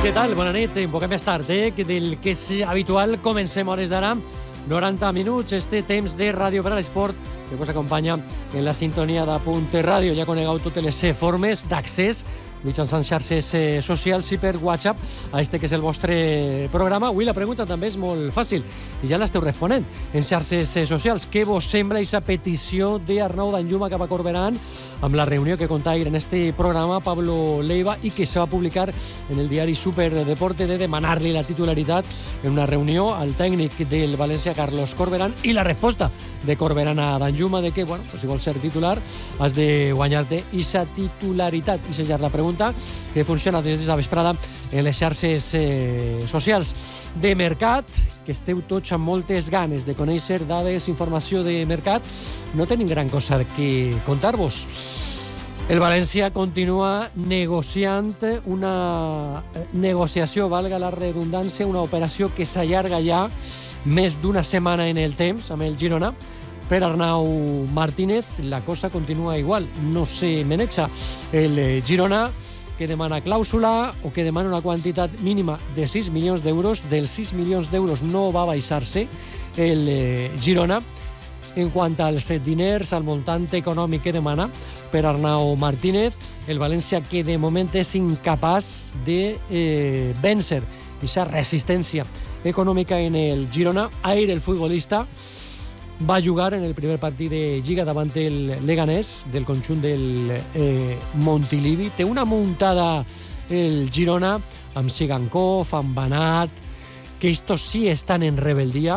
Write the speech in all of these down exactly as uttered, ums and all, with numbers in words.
Què tal? Bona nit. Un poc més tard, eh? Del que és habitual, comencem a hores d'ara. noranta minuts, este temps de Ràdio per a l'Esport, que us acompanya en la sintonia de Punt Ràdio. Ja conegueu totes les formes d'accés mitjançant xarxes eh, socials i per WhatsApp a este que és el vostre programa. Avui la pregunta també és molt fàcil i ja l'esteu responent en xarxes eh, socials. Què vos sembla aquesta petició d'Arnau Danjuma cap a Corberán amb la reunió que conta ahir en este programa Pablo Leiva i que se va publicar en el diari Superdeporte de demanar-li la titularitat en una reunió al tècnic del València Carlos Corberán i la resposta de Corberán a Danjuma de que, bueno, pues si vols ser titular has de guanyar-te aquesta titularitat. I seria la pregunta que funciona des de la vesprada en les xarxes eh, socials de mercat, que esteu tots amb moltes ganes de conèixer dades, informació de mercat. No tenim gran cosa que contar-vos. El València continua negociant una negociació, valga la redundància, una operació que s'allarga ja més d'una setmana en el temps amb el Girona. Per Arnau Martínez la cosa continua igual, no se maneja. El Girona, que demana clàusula o que demana una quantitat mínima de sis milions d'euros. Dels sis milions d'euros no va baixar-se el Girona. En quant als diners, al muntant econòmic que demana per Arnau Martínez, el València, que de moment és incapaç de eh, vèncer aquesta resistència econòmica en el Girona. Ahir el futbolista va jugar en el primer partit de Lliga davant el Leganés del conjunt del eh, Montilivi. Té una muntada el Girona amb Sigankov, amb Banat, que estos sí estan en rebeldia.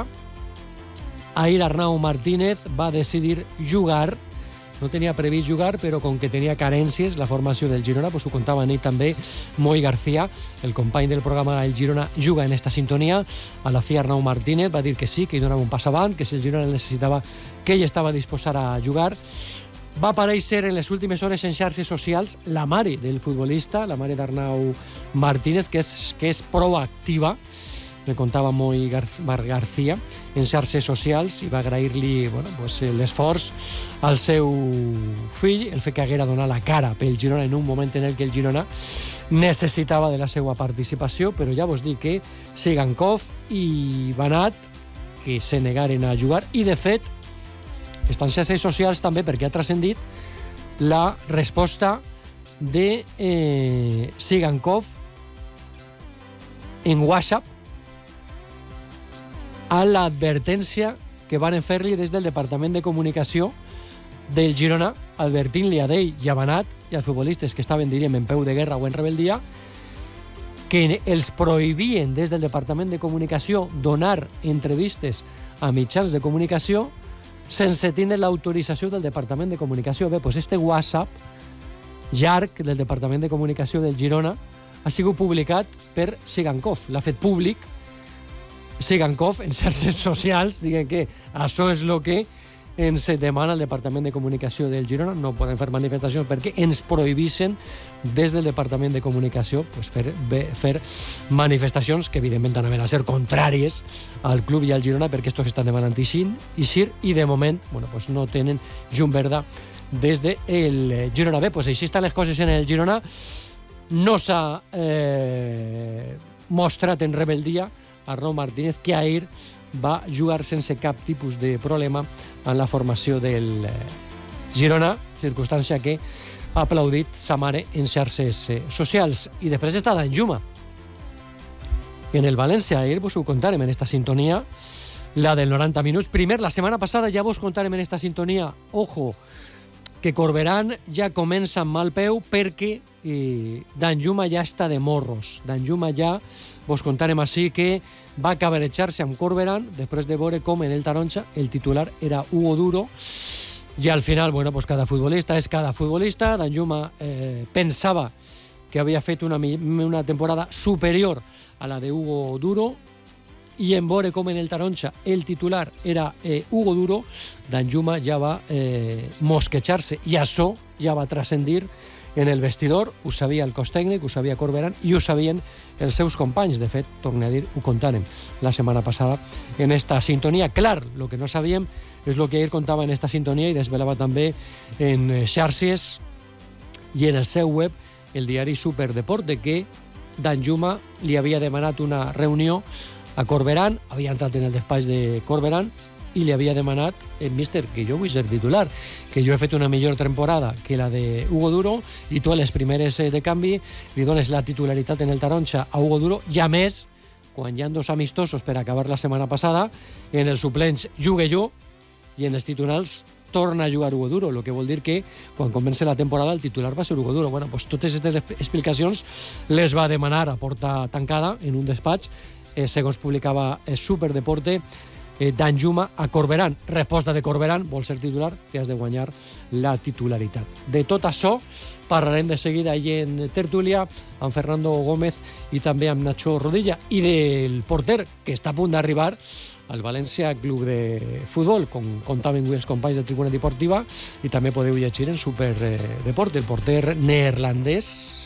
Ahir Arnau Martínez va decidir jugar. No tenia previst jugar, però com que tenia carències la formació del Girona, pues ho contava ell també Moi García, el company del programa El Girona juga en esta sintonia. A la fi Arnau Martínez va dir que sí, que hi donava un pas avant, que si el Girona necessitava, que ell estava disposat a jugar. Va aparèixer en les últimes hores en xarxes socials la mare del futbolista, la mare d'Arnau Martínez, que és, que és proactiva. Me contava Moi Gar García en xarxes socials i va agrair-li, bueno, pues, l'esforç al seu fill, el fet que haguera donat la cara pel Girona en un moment en el que el Girona necessitava de la seva participació, però ja vos dic que Sigankov i Banat que se negaren a jugar, i de fet estan xarxes socials també perquè ha transcendit la resposta de eh, Sigankov en WhatsApp a l'advertència que van fer-li des del Departament de Comunicació del Girona, advertint-li a ell i a Banat i als futbolistes que estaven, diríem, en peu de guerra o en rebeldia, que els prohibien des del Departament de Comunicació donar entrevistes a mitjans de comunicació sense tindre l'autorització del Departament de Comunicació. Bé, doncs este WhatsApp llarg del Departament de Comunicació del Girona ha sigut publicat per Sigankov. L'ha fet públic Sigankov en xarxes socials, diguem que això és el que ens demana el Departament de Comunicació del Girona. No podem fer manifestacions perquè ens prohibeixen des del Departament de Comunicació pues, fer, fer manifestacions que evidentment anaven a ser contràries al club i al Girona, perquè estos estan demanant ixir, ixir i de moment bueno, pues, no tenen llum verda des del Girona. Bé, pues, així estan les coses en el Girona. No s'ha eh, mostrat en rebeldia Arnau Martínez, que ahir va jugar sense cap tipus de problema en la formació del Girona, circumstància que ha aplaudit sa mare en xarxes socials. I després està Danjuma. En el València, ahir vos ho contarem en esta sintonia, la del noranta minuts. Primer, la setmana passada ja vos contarem en esta sintonia, ojo, que Corberán ja comença amb mal peu perquè eh, Danjuma ja està de morros. Danjuma ja, vos contarem així, que va cabaretxar-se amb Corberán després de veure com en el taronja el titular era Hugo Duro, i al final, bueno, pues cada futbolista és cada futbolista. Danjuma eh, pensava que havia fet una, una temporada superior a la de Hugo Duro, i en veure com en el taronja el titular era eh, Hugo Duro, Danjuma ja va eh, mosquejar-se, i això ja va transcendir en el vestidor. Ho sabia el cos tècnic, ho sabia Corberán i ho sabien els seus companys. De fet, torno a dir, ho contàrem la setmana passada en esta sintonia. Clar, el que no sabíem és el que ahir contava en esta sintonia i desvelava també en xarxes i en el seu web el diari Superdeporte, que Danjuma li havia demanat una reunió a Corberán, havia entrat en el despatx de Corberán i li havia demanat, eh, míster, que jo vull ser titular, que jo he fet una millor temporada que la de Hugo Duro i tu a les primeres de canvi li dones la titularitat en el Taronja a Hugo Duro i a més, quan hi ha dos amistosos per acabar la setmana passada, en els suplents jugue jo i en els titulars torna a jugar Hugo Duro, el que vol dir que quan comença la temporada el titular va ser Hugo Duro. Bueno, pues totes aquestes explicacions les va demanar a porta tancada en un despatx, eh, segons publicava eh, Superdeporte, eh, Danjuma a Corberán. Resposta de Corberán, vol ser titular, que has de guanyar la titularitat. De tot això parlarem de seguida allà en tertúlia amb Fernando Gómez i també amb Nacho Rodilla, i del porter que està a punt d'arribar al València Club de Futbol, com contaven avui els companys de Tribuna Deportiva, i també podeu llegir en Superdeporte, el porter neerlandès